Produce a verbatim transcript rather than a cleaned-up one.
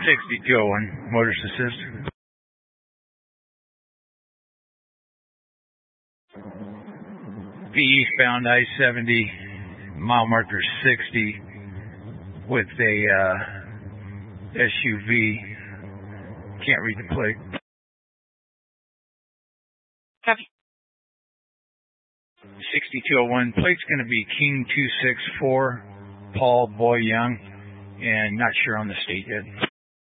sixty-two oh one, motorist assist. V eastbound I seventy, mile marker sixty, with a uh, S U V. Can't read the plate. Copy. sixty-two oh one, plate's going to be King two six four, Paul Boy Young, and not sure on the state yet.